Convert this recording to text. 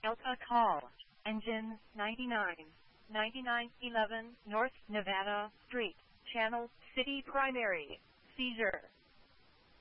Delta call. Engine 9911 North Nevada Street, Channel City Primary. Seizure.